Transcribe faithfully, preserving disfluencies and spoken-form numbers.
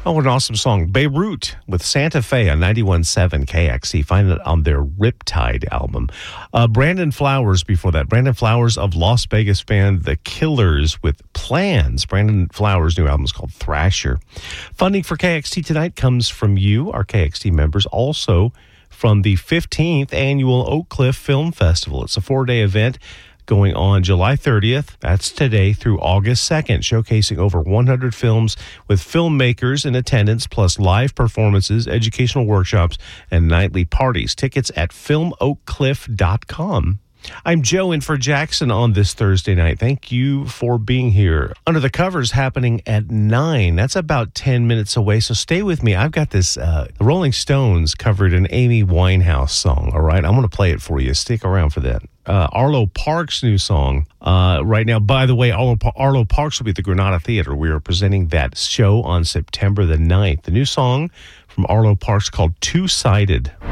Oh, an awesome song. Beirut with Santa Fe on ninety-one point seven K X C. Find it on their Riptide album. Uh, Brandon Flowers before that. Brandon Flowers of Las Vegas band The Killers with Plans. Brandon Flowers' new album is called Thrasher. Funding for K X T tonight comes from you, our K X T members. Also from the fifteenth Annual Oak Cliff Film Festival. It's a four-day event going on July thirtieth, that's today, through August second, showcasing over one hundred films with filmmakers in attendance, plus live performances, educational workshops, and nightly parties. Tickets at film oak cliff dot com. I'm Joe in for Jackson on this Thursday night. Thank you for being here. Under the Covers happening at nine. That's about ten minutes away, so stay with me. I've got this, uh, the Rolling Stones covered an Amy Winehouse song, all right? I'm going to play it for you. Stick around for that. Uh, Arlo Parks' new song uh, right now. By the way, Arlo, Arlo Parks will be at the Granada Theater. We are presenting that show on September the ninth. The new song from Arlo Parks called Two-Sided.